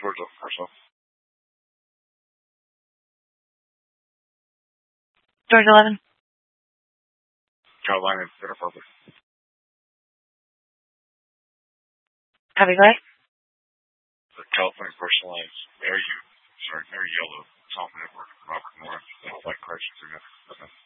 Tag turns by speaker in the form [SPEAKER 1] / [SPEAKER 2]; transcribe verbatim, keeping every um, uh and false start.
[SPEAKER 1] Georgia, Marcel.
[SPEAKER 2] Georgia eleven.
[SPEAKER 1] Carolina, Center Purple.
[SPEAKER 2] Copy, go ahead.
[SPEAKER 1] The California Coastal Lines, Air U, sorry, Air Yellow, Tom Network, Robert North, Flight Correction Significant.